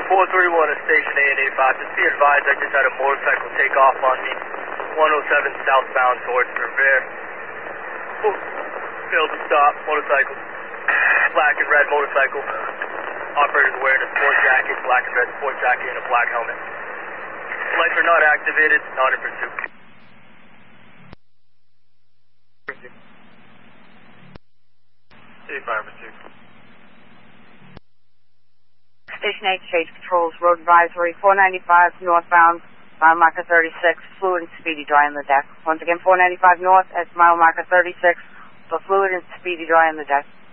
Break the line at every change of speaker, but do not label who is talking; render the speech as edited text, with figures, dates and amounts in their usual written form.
431 at station 885. Just be advised, I just had a motorcycle take off on me. 107 southbound towards Revere. Oh, failed to stop. Motorcycle. Black and red motorcycle. Operator's wearing a sport jacket, black and red sport jacket, and a black helmet. Lights are not activated, not in pursuit.
Station 8, Chase Patrols, Road Advisory, 495 northbound, mile marker 36, fluid and speedy dry on the deck. Once again, 495 north at mile marker 36, for fluid and speedy dry on the deck.